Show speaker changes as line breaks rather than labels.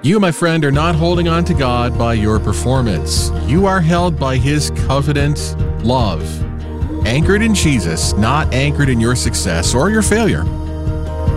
You, my friend, are not holding on to God by your performance. You are held by His covenant love, anchored in Jesus, not anchored in your success or your failure.